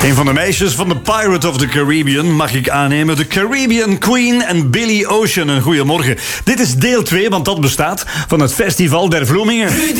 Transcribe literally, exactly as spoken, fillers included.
Een van de meisjes van de Pirate of the Caribbean, mag ik aannemen. De Caribbean Queen en Billy Ocean. Een goeiemorgen. Dit is deel twee, want dat bestaat, van het Festival der Vloemingen.